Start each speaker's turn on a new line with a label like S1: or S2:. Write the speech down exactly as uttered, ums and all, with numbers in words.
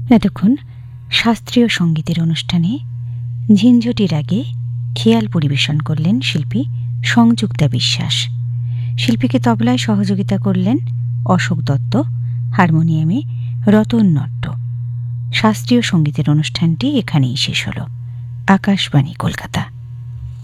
S1: এতক্ষণ শাস্ত্রীয় সঙ্গীতের অনুষ্ঠানে ঝিঞ্ঝটির আগে খেয়াল পরিবেশন করলেন শিল্পী সংযুক্তা বিশ্বাস। শিল্পীকে তবলায় সহযোগিতা করলেন অশোক দত্ত, হারমোনিয়ামে রতন নট্ট। শাস্ত্রীয় সঙ্গীতের অনুষ্ঠানটি এখানেই শেষ হল। আকাশবাণী কলকাতা।